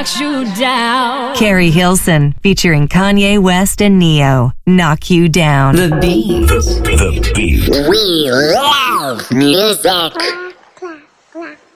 knock you down. Carrie Hilson featuring Kanye West and Neo, Knock You Down. The Beat. The Beat. We love music.